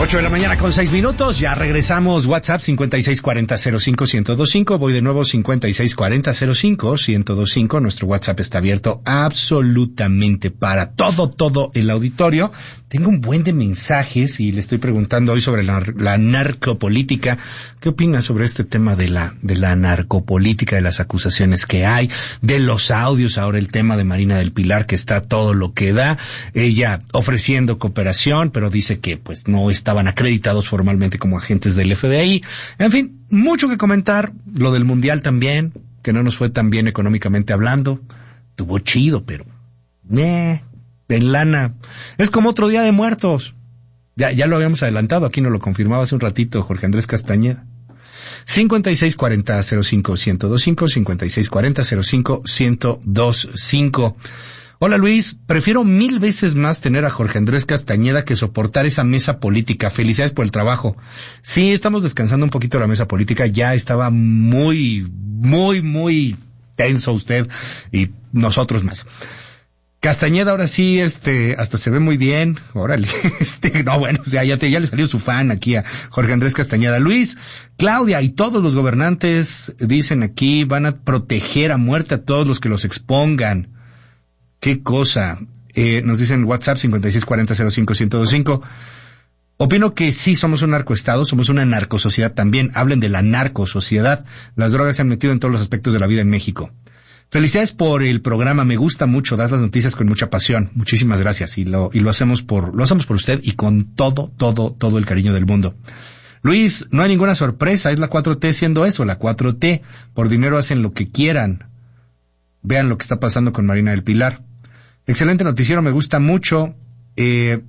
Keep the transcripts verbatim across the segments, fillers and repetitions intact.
Ocho de la mañana con seis minutos, ya regresamos. WhatsApp cincuenta y seis cuarenta cero cinco ciento veinticinco, voy de nuevo cincuenta y seis cuarenta cero cinco ciento veinticinco, nuestro WhatsApp está abierto absolutamente para todo, todo el auditorio. Tengo un buen de mensajes y le estoy preguntando hoy sobre la, la narcopolítica. ¿Qué opina sobre este tema de la, de la narcopolítica, de las acusaciones que hay, de los audios, ahora el tema de Marina del Pilar, que está todo lo que da, ella ofreciendo cooperación, pero dice que pues no estaban acreditados formalmente como agentes del F B I. En fin, mucho que comentar, lo del Mundial también, que no nos fue tan bien económicamente hablando, estuvo chido, pero eh, en lana, es como otro Día de Muertos. Ya, ya lo habíamos adelantado, aquí nos lo confirmaba hace un ratito Jorge Andrés Castañeda. cincuenta y seis cuarenta cero cinco ciento veinticinco, cincuenta y seis cuarenta cero cinco ciento veinticinco. Hola Luis, prefiero mil veces más tener a Jorge Andrés Castañeda que soportar esa mesa política. Felicidades por el trabajo. Sí, estamos descansando un poquito la mesa política, ya estaba muy, muy, muy tenso usted y nosotros más. Castañeda ahora sí, este, hasta se ve muy bien, órale, este, no bueno, ya, ya, te, ya le salió su fan aquí a Jorge Andrés Castañeda. Luis, Claudia y todos los gobernantes dicen aquí, van a proteger a muerte a todos los que los expongan. Qué cosa, eh, nos dicen WhatsApp cincuenta y seis cuarenta cero cinco ciento veinticinco. Opino que sí somos un narcoestado, somos una narcosociedad también, hablen de la narcosociedad, las drogas se han metido en todos los aspectos de la vida en México. Felicidades por el programa, me gusta mucho, das las noticias con mucha pasión, muchísimas gracias, y lo, y lo hacemos por, lo hacemos por usted y con todo, todo, todo el cariño del mundo. Luis, no hay ninguna sorpresa, es la cuatro T siendo eso, la cuatro T, por dinero hacen lo que quieran. Vean lo que está pasando con Marina del Pilar. Excelente noticiero, me gusta mucho, eh,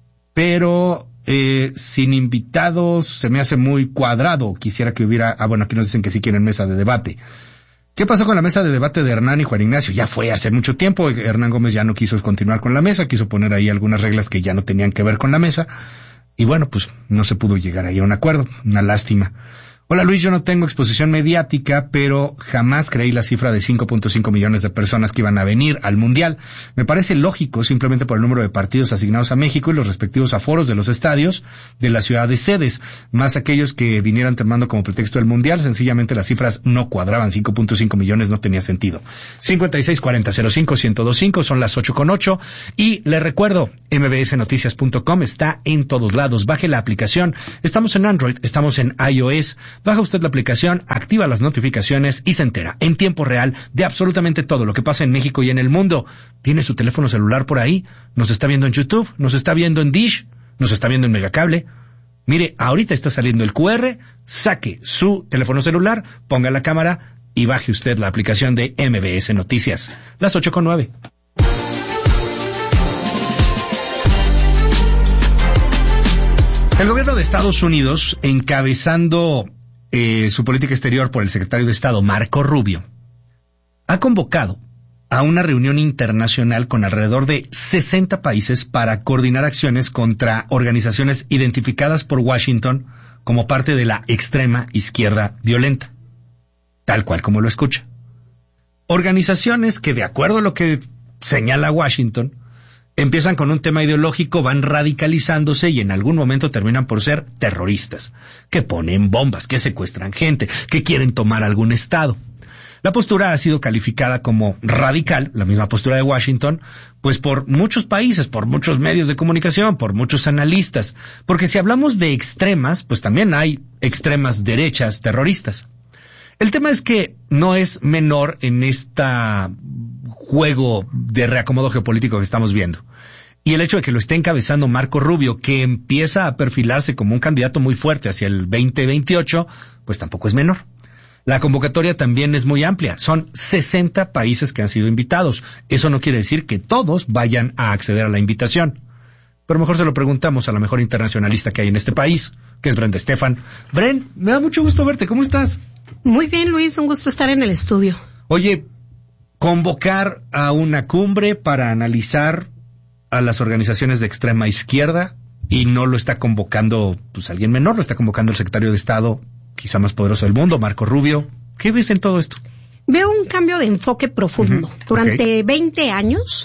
pero eh, sin invitados se me hace muy cuadrado, quisiera que hubiera, ah bueno, aquí nos dicen que sí quieren mesa de debate. ¿Qué pasó con la mesa de debate de Hernán y Juan Ignacio? Ya fue hace mucho tiempo, Hernán Gómez ya no quiso continuar con la mesa, quiso poner ahí algunas reglas que ya no tenían que ver con la mesa, y bueno, pues no se pudo llegar ahí a un acuerdo, una lástima. Hola Luis, yo no tengo exposición mediática, pero jamás creí la cifra de cinco punto cinco millones de personas que iban a venir al Mundial. Me parece lógico simplemente por el número de partidos asignados a México y los respectivos aforos de los estadios de las ciudades sedes, más aquellos que vinieran tomando como pretexto el Mundial. Sencillamente las cifras no cuadraban, cinco punto cinco millones no tenía sentido. cincuenta y seis cuarenta cero cinco ciento veinticinco, son las ocho con ocho, y le recuerdo, eme be ese noticias punto com está en todos lados, baje la aplicación, estamos en Android, estamos en iOS. Baja usted la aplicación, activa las notificaciones y se entera en tiempo real de absolutamente todo lo que pasa en México y en el mundo. ¿Tiene su teléfono celular por ahí? ¿Nos está viendo en YouTube? ¿Nos está viendo en Dish? ¿Nos está viendo en Megacable? Mire, ahorita está saliendo el cu erre, saque su teléfono celular, ponga la cámara y baje usted la aplicación de eme be ese Noticias. Las ocho con nueve. El gobierno de Estados Unidos, encabezando Eh, su política exterior por el secretario de Estado, Marco Rubio, ha convocado a una reunión internacional con alrededor de sesenta países para coordinar acciones contra organizaciones identificadas por Washington como parte de la extrema izquierda violenta, tal cual como lo escucha. Organizaciones que, de acuerdo a lo que señala Washington, empiezan con un tema ideológico, van radicalizándose y en algún momento terminan por ser terroristas, que ponen bombas, que secuestran gente, que quieren tomar algún estado. La postura ha sido calificada como radical, la misma postura de Washington, pues por muchos países, por muchos medios de comunicación, por muchos analistas, porque si hablamos de extremas, pues también hay extremas derechas terroristas. El tema es que no es menor en este juego de reacomodo geopolítico que estamos viendo. Y el hecho de que lo esté encabezando Marco Rubio, que empieza a perfilarse como un candidato muy fuerte hacia el veinte veintiocho, pues tampoco es menor. La convocatoria también es muy amplia. Son sesenta países que han sido invitados. Eso no quiere decir que todos vayan a acceder a la invitación. Pero mejor se lo preguntamos a la mejor internacionalista que hay en este país, que es Brenda Estefan. Bren, me da mucho gusto verte. ¿Cómo estás? Muy bien, Luis. Un gusto estar en el estudio. Oye, convocar a una cumbre para analizar a las organizaciones de extrema izquierda y no lo está convocando pues alguien menor, lo está convocando el secretario de Estado quizá más poderoso del mundo, Marco Rubio. ¿Qué ves en todo esto? Veo un cambio de enfoque profundo. Uh-huh. Durante okay. veinte años,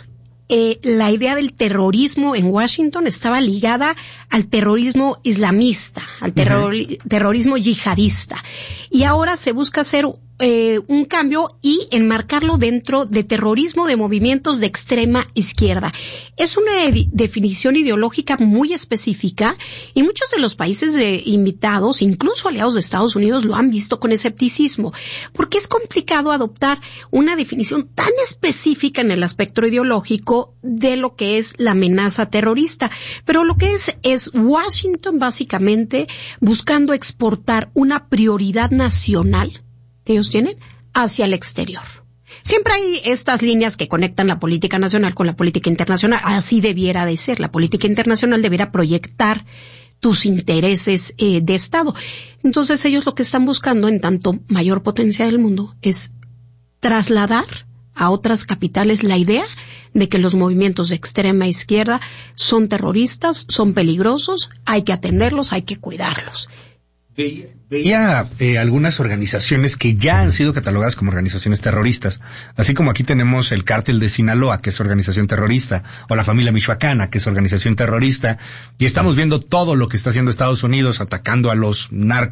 eh, la idea del terrorismo en Washington estaba ligada al terrorismo islamista, al terror, uh-huh. terrorismo yihadista. Y ahora se busca hacer eh, un cambio y enmarcarlo dentro de terrorismo de movimientos de extrema izquierda. Es una ed- definición ideológica muy específica y muchos de los países de invitados, incluso aliados de Estados Unidos, lo han visto con escepticismo, porque es complicado adoptar una definición tan específica en el aspecto ideológico de lo que es la amenaza terrorista. Pero lo que es es Washington básicamente buscando exportar una prioridad nacional que ellos tienen hacia el exterior. Siempre hay estas líneas que conectan la política nacional con la política internacional. Así debiera de ser. La política internacional debiera proyectar tus intereses eh, de Estado. Entonces ellos lo que están buscando en tanto mayor potencia del mundo es trasladar a otras capitales la idea de que los movimientos de extrema izquierda son terroristas, son peligrosos, hay que atenderlos, hay que cuidarlos. Veía, veía eh, algunas organizaciones que ya han sido catalogadas como organizaciones terroristas, así como aquí tenemos el Cártel de Sinaloa, que es organización terrorista, o la Familia Michoacana, que es organización terrorista, y estamos viendo todo lo que está haciendo Estados Unidos atacando a los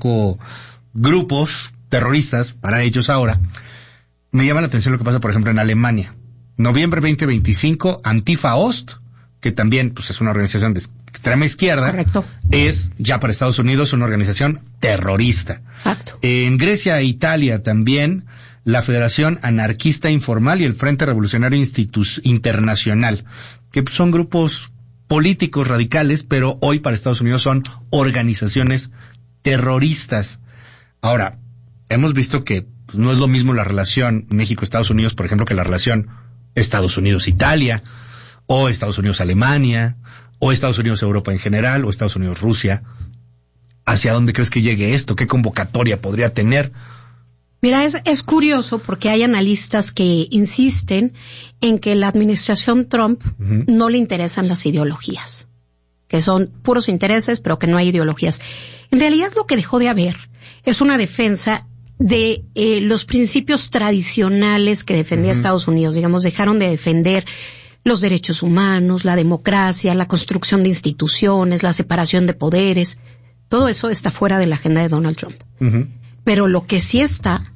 narcogrupos terroristas, para ellos ahora. Me llama la atención lo que pasa, por ejemplo, en Alemania. Noviembre veinte veinticinco, Antifa Ost, que también pues es una organización de extrema izquierda. Correcto. Es ya para Estados Unidos una organización terrorista. Exacto. En Grecia e Italia también la Federación Anarquista Informal y el Frente Revolucionario Institu- Internacional, que son grupos políticos radicales, pero hoy para Estados Unidos son organizaciones terroristas. Ahora, hemos visto que pues, no es lo mismo la relación México-Estados Unidos, por ejemplo, que la relación Estados Unidos-Italia, o Estados Unidos-Alemania, o Estados Unidos-Europa en general, o Estados Unidos-Rusia. ¿Hacia dónde crees que llegue esto? ¿Qué convocatoria podría tener? Mira, es, es curioso porque hay analistas que insisten en que la administración Trump uh-huh. no le interesan las ideologías, que son puros intereses, pero que no hay ideologías. En realidad lo que dejó de haber es una defensa de eh, los principios tradicionales que defendía uh-huh. Estados Unidos. Digamos, dejaron de defender los derechos humanos, la democracia, la construcción de instituciones, la separación de poderes. Todo eso está fuera de la agenda de Donald Trump. Uh-huh. Pero lo que sí está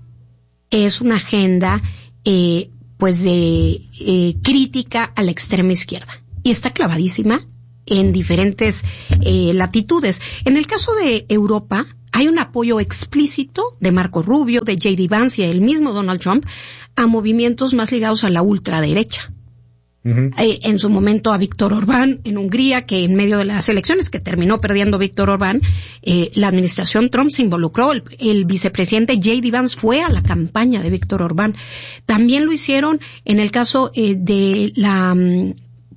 es una agenda eh, pues de eh, crítica a la extrema izquierda. Y está clavadísima en diferentes eh, latitudes. En el caso de Europa, hay un apoyo explícito de Marco Rubio, de J D Vance y del mismo Donald Trump a movimientos más ligados a la ultraderecha. Uh-huh. Eh, en su momento a Víctor Orbán en Hungría, que en medio de las elecciones que terminó perdiendo Víctor Orbán, eh, la administración Trump se involucró. El, el vicepresidente J D Vance fue a la campaña de Víctor Orbán. También lo hicieron en el caso eh, de la um,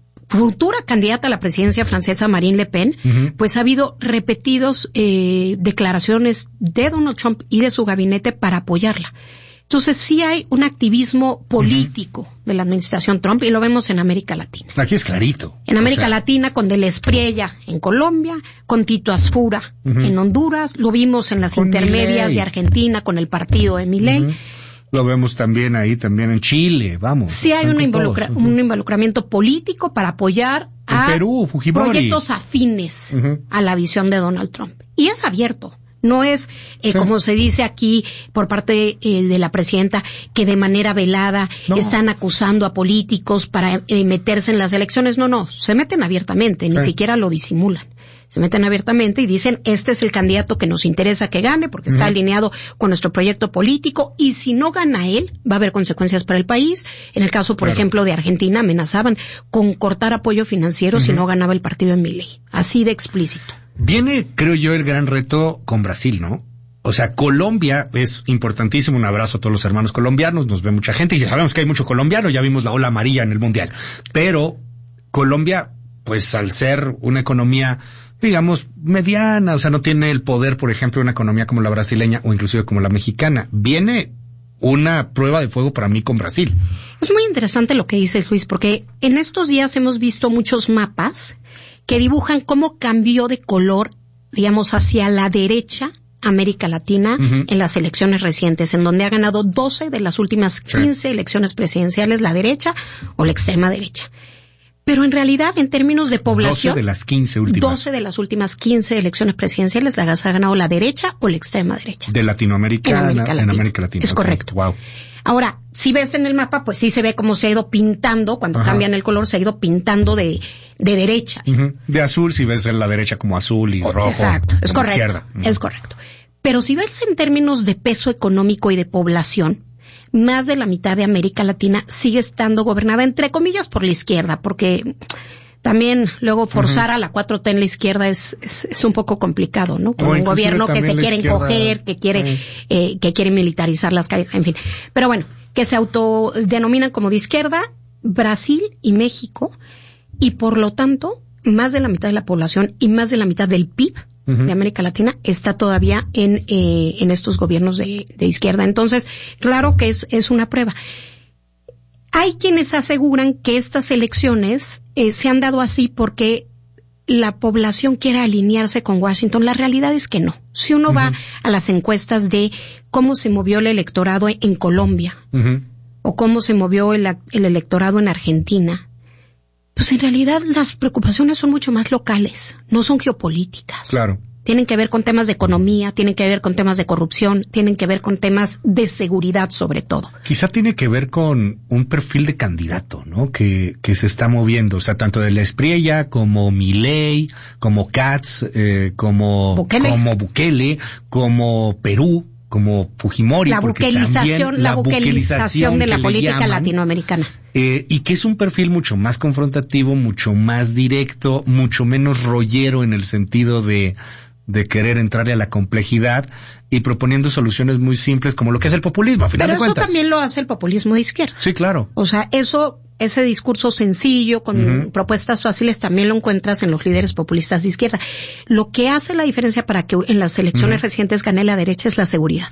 futura candidata a la presidencia francesa Marine Le Pen. Uh-huh. Pues ha habido repetidos eh, declaraciones de Donald Trump y de su gabinete para apoyarla. Entonces sí hay un activismo político uh-huh. de la administración Trump y lo vemos en América Latina. Aquí es clarito. En América o sea... Latina con Del Espriella en Colombia, con Tito Asfura uh-huh. en Honduras, lo vimos en las con intermedias Milei. De Argentina con el partido de Milei. Uh-huh. Lo vemos también ahí, también en Chile, vamos. Sí hay un, involucra- uh-huh. un involucramiento político para apoyar en a Perú, Fujimori. Proyectos afines uh-huh. a la visión de Donald Trump. Y es abierto. No es, eh, sí. como se dice aquí por parte eh, de la presidenta, que de manera velada no. están acusando a políticos para eh, meterse en las elecciones. No, no, se meten abiertamente, ni sí. siquiera lo disimulan. Se meten abiertamente y dicen, este es el candidato que nos interesa que gane porque está uh-huh. alineado con nuestro proyecto político y si no gana él, va a haber consecuencias para el país. En el caso, por claro. ejemplo, de Argentina, amenazaban con cortar apoyo financiero uh-huh. si no ganaba el partido de Milei. Así de explícito. Viene, creo yo, el gran reto con Brasil, ¿no? O sea, Colombia es importantísimo. Un abrazo a todos los hermanos colombianos. Nos ve mucha gente y ya sabemos que hay mucho colombiano. Ya vimos la ola amarilla en el Mundial. Pero Colombia, pues al ser una economía, digamos, mediana, o sea, no tiene el poder, por ejemplo, de una economía como la brasileña o inclusive como la mexicana. Viene una prueba de fuego para mí con Brasil. Es muy interesante lo que dices, Luis, porque en estos días hemos visto muchos mapas que dibujan cómo cambió de color, digamos, hacia la derecha América Latina uh-huh. en las elecciones recientes, en donde ha ganado doce de las últimas quince sí. elecciones presidenciales la derecha o la extrema derecha. Pero en realidad, en términos de población, doce de las quince últimas. doce de las últimas quince elecciones presidenciales las ha ganado la derecha o la extrema derecha. De Latinoamérica, en América Latina. En América Latina. Es okay. correcto. Wow. Ahora, si ves en el mapa, pues sí se ve cómo se ha ido pintando, cuando Ajá. cambian el color, se ha ido pintando de, de derecha. Uh-huh. De azul, si ves en la derecha como azul y rojo. Exacto, es correcto. Izquierda. Uh-huh. Es correcto. Pero si ves en términos de peso económico y de población, más de la mitad de América Latina sigue estando gobernada, entre comillas, por la izquierda, porque también luego forzar uh-huh. a la cuatro T en la izquierda es, es, es un poco complicado, ¿no? Con un gobierno que se quiere izquierda... encoger, que quiere, uh-huh. eh, que quiere militarizar las calles, en fin. Pero bueno, que se autodenominan como de izquierda, Brasil y México, y por lo tanto, más de la mitad de la población y más de la mitad del P I B uh-huh. de América Latina está todavía en, eh, en estos gobiernos de, de izquierda. Entonces, claro que es, es una prueba. Hay quienes aseguran que estas elecciones eh, se han dado así porque la población quiere alinearse con Washington. La realidad es que no. Si uno uh-huh. va a las encuestas de cómo se movió el electorado en Colombia uh-huh. o cómo se movió el, el electorado en Argentina, pues en realidad las preocupaciones son mucho más locales, no son geopolíticas. Claro. Tienen que ver con temas de economía, tienen que ver con temas de corrupción, tienen que ver con temas de seguridad sobre todo. Quizá tiene que ver con un perfil de candidato, ¿no? Que, que se está moviendo, o sea, tanto de la Espriella como Milei, como Katz, eh, como Bukele. como Bukele, como Perú, como Fujimori. La buquelización, la, la buquelización de la política llaman, latinoamericana. Eh, y que es un perfil mucho más confrontativo, mucho más directo, mucho menos rollero en el sentido de de querer entrarle a la complejidad y proponiendo soluciones muy simples como lo que es el populismo, a final Pero de cuentas. Pero eso también lo hace el populismo de izquierda. Sí, claro. O sea, eso, ese discurso sencillo, con uh-huh. propuestas fáciles, también lo encuentras en los líderes populistas de izquierda. Lo que hace la diferencia para que en las elecciones uh-huh. recientes gane la derecha es la seguridad.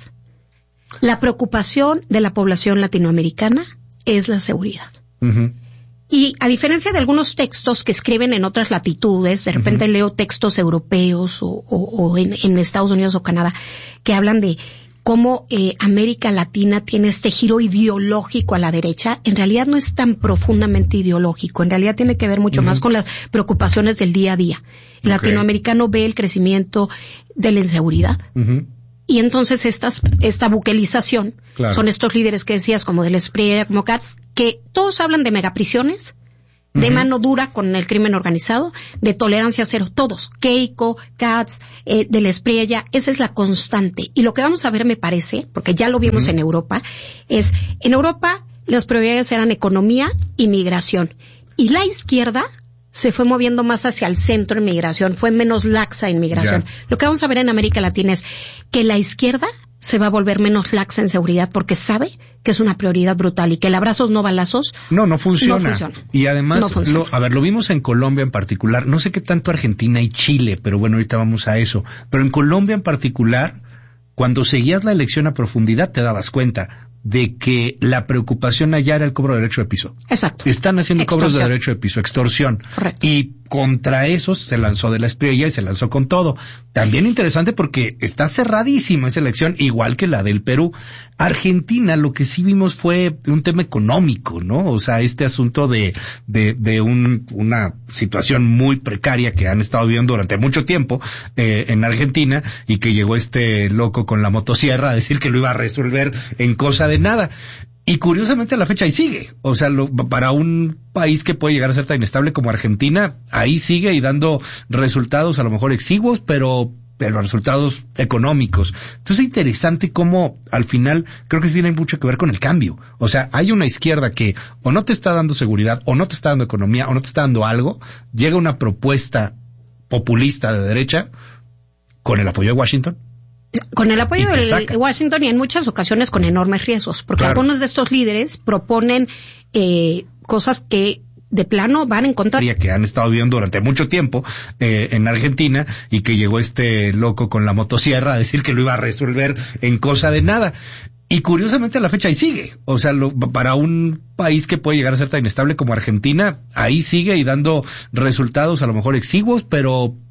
La preocupación de la población latinoamericana es la seguridad. Uh-huh. Y a diferencia de algunos textos que escriben en otras latitudes, de repente uh-huh. leo textos europeos o, o, o en, en Estados Unidos o Canadá, que hablan de cómo eh, América Latina tiene este giro ideológico a la derecha, en realidad no es tan profundamente ideológico, en realidad tiene que ver mucho uh-huh. más con las preocupaciones del día a día. El okay. latinoamericano ve el crecimiento de la inseguridad. Uh-huh. Y entonces estas, esta buquelización, claro. son estos líderes que decías, como de la Espriella, como Katz, que todos hablan de megaprisiones, uh-huh. de mano dura con el crimen organizado, de tolerancia cero, todos, Keiko, Katz, eh, de la Espriella, esa es la constante. Y lo que vamos a ver, me parece, porque ya lo vimos uh-huh. en Europa, es, en Europa las prioridades eran economía y migración. Y la izquierda se fue moviendo más hacia el centro en migración, fue menos laxa en migración. Ya. Lo que vamos a ver en América Latina es que la izquierda se va a volver menos laxa en seguridad porque sabe que es una prioridad brutal y que el abrazos no balazos no no funciona. No funciona. Y además, no funciona. Lo, a ver, lo vimos en Colombia en particular, no sé qué tanto Argentina y Chile, pero bueno, ahorita vamos a eso. Pero en Colombia en particular, cuando seguías la elección a profundidad te dabas cuenta de que la preocupación allá era el cobro de derecho de piso. Exacto. Están haciendo Extorsión. cobros de derecho de piso, extorsión. Correcto. Y contra esos se lanzó de la Espriella y se lanzó con todo. También interesante porque está cerradísima esa elección, igual que la del Perú. Argentina, lo que sí vimos fue un tema económico, ¿no? O sea, este asunto de, de, de un, una situación muy precaria que han estado viviendo durante mucho tiempo, eh, en Argentina, y que llegó este loco con la motosierra a decir que lo iba a resolver en cosa de nada. Y curiosamente a la fecha ahí sigue. O sea, lo, para un país que puede llegar a ser tan inestable como Argentina, ahí sigue y dando resultados a lo mejor exiguos, pero pero resultados económicos. Entonces es interesante cómo al final creo que sí tiene mucho que ver con el cambio. O sea, hay una izquierda que o no te está dando seguridad, o no te está dando economía, o no te está dando algo. Llega una propuesta populista de derecha con el apoyo de Washington. Con el apoyo de Washington y en muchas ocasiones con enormes riesgos, porque claro. algunos de estos líderes proponen eh, cosas que de plano van en contra que han estado viviendo durante mucho tiempo eh, en Argentina y que llegó este loco con la motosierra a decir que lo iba a resolver en cosa de nada. Y curiosamente a la fecha ahí sigue. O sea, lo, para un país que puede llegar a ser tan inestable como Argentina, ahí sigue y dando resultados a lo mejor exiguos, pero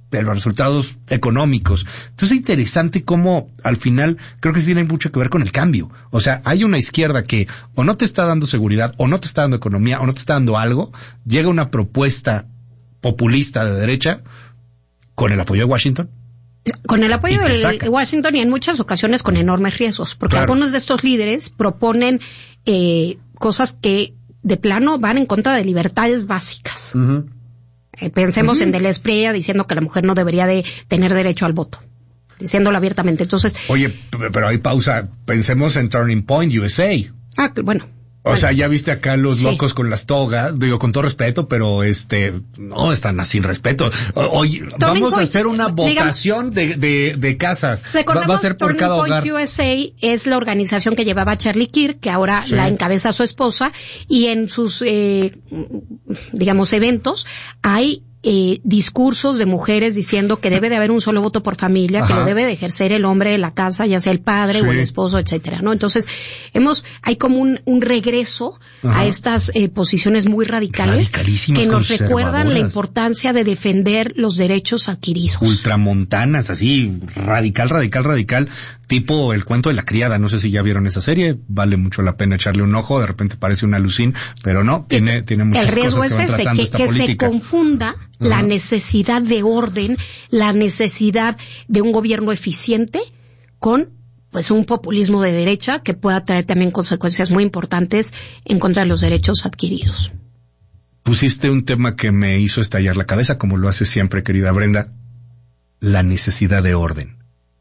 de los resultados económicos. Entonces es interesante cómo al final creo que sí tiene mucho que ver con el cambio. O sea, hay una izquierda que o no te está dando seguridad, o no te está dando economía, o no te está dando algo. Llega una propuesta populista de derecha con el apoyo de Washington. Con el apoyo de Washington y en muchas ocasiones con enormes riesgos, porque claro, algunos de estos líderes proponen eh, cosas que de plano van en contra de libertades básicas. Uh-huh. Eh, pensemos uh-huh. en Deleuze diciendo que la mujer no debería de tener derecho al voto, diciéndolo abiertamente. Entonces, oye, pero hay pausa. Pensemos en Turning Point, U S A. Ah, bueno. O bueno. sea, ya viste acá los sí. locos con las togas, digo, con todo respeto, pero este, no, están sin respeto. Oye, Turning vamos Point, a hacer una votación digamos, de, de, de casas. Va a ser por Turning cada Point hogar. U S A es la organización que llevaba Charlie Kirk, que ahora sí. la encabeza su esposa, y en sus, eh, digamos, eventos hay Eh, discursos de mujeres diciendo que debe de haber un solo voto por familia, Ajá. que lo debe de ejercer el hombre de la casa, ya sea el padre sí. o el esposo, etcétera, ¿no? Entonces, hemos, hay como un, un regreso Ajá. a estas eh, posiciones muy radicales que nos recuerdan la importancia de defender los derechos adquiridos. Ultramontanas, así, radical, radical, radical, tipo El cuento de la criada. No sé si ya vieron esa serie, vale mucho la pena echarle un ojo, de repente parece una alucín, pero no, tiene, tiene muchas el riesgo cosas que es van ese, trazando que, esta que política. se confunda la uh-huh. necesidad de orden, la necesidad de un gobierno eficiente con pues un populismo de derecha que pueda traer también consecuencias muy importantes en contra de los derechos adquiridos. Pusiste un tema que me hizo estallar la cabeza, como lo hace siempre, querida Brenda, la necesidad de orden.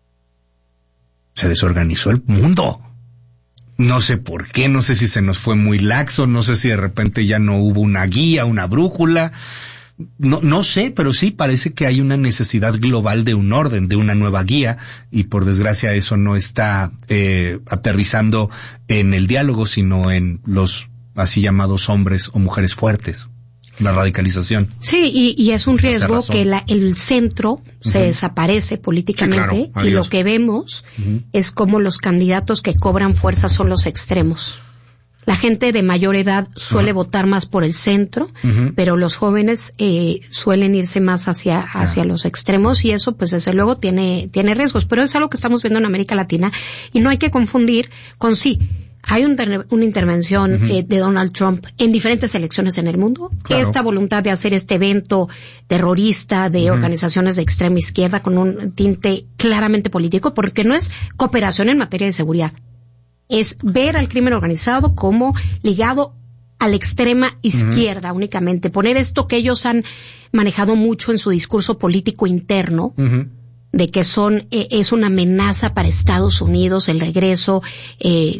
Se desorganizó el mundo. No sé por qué, no sé si se nos fue muy laxo, no sé si de repente ya no hubo una guía, una brújula. No, no sé, pero sí parece que hay una necesidad global de un orden, de una nueva guía, y por desgracia eso no está eh, aterrizando en el diálogo, sino en los así llamados hombres o mujeres fuertes. La radicalización. Sí, y, y es un riesgo que la, el centro uh-huh. se desaparece políticamente, sí, claro. y lo que vemos uh-huh. es como los candidatos que cobran fuerza son los extremos. La gente de mayor edad suele uh-huh. votar más por el centro, uh-huh. pero los jóvenes eh, suelen irse más hacia hacia uh-huh. los extremos, y eso pues desde luego tiene tiene riesgos, pero es algo que estamos viendo en América Latina y no hay que confundir con sí. Hay un ter- una intervención uh-huh. eh, de Donald Trump en diferentes elecciones en el mundo. Claro. Esta voluntad de hacer este evento terrorista de uh-huh. organizaciones de extrema izquierda con un tinte claramente político, porque no es cooperación en materia de seguridad. Es ver al crimen organizado como ligado a la extrema izquierda uh-huh. únicamente. Poner esto que ellos han manejado mucho en su discurso político interno, uh-huh. de que son eh, es una amenaza para Estados Unidos el regreso eh,